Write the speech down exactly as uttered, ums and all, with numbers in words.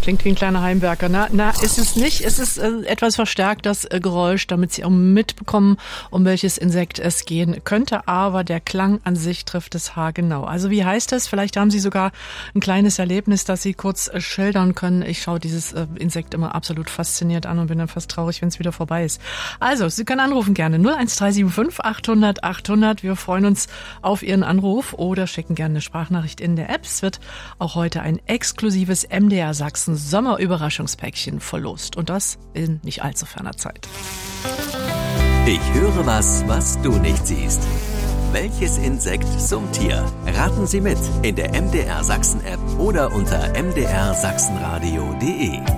Klingt wie ein kleiner Heimwerker. Na, na, ist es nicht. Es ist äh, etwas verstärkt, das äh, Geräusch, damit Sie auch mitbekommen, um welches Insekt es gehen könnte. Aber der Klang an sich trifft es haargenau. Also wie heißt es? Vielleicht haben Sie sogar ein kleines Erlebnis, das Sie kurz äh, schildern können. Ich schaue dieses äh, Insekt immer absolut fasziniert an und bin dann fast traurig, wenn es wieder vorbei ist. Also, Sie können anrufen gerne null eins drei sieben fünf achthundert achthundert. Wir freuen uns auf Ihren Anruf oder schicken gerne eine Sprachnachricht in der App. Es wird auch heute ein exklusives M D R Sachsen Sommerüberraschungspäckchen verlost. Und das in nicht allzu ferner Zeit. Ich höre was, was du nicht siehst. Welches Insekt summt hier? Raten Sie mit in der M D R Sachsen App oder unter m d r sachsenradio punkt de.